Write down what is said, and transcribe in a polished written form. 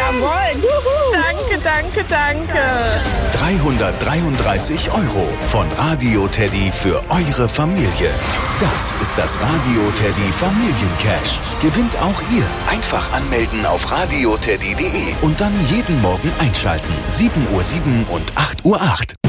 Jawohl. Juhu. Danke, danke. 333 € von Radio Teddy für eure Familie. Das ist das Radio Teddy Familiencash. Gewinnt auch ihr. Einfach anmelden auf radioteddy.de und dann jeden Morgen einschalten. 7:07 und 8:08 Uhr.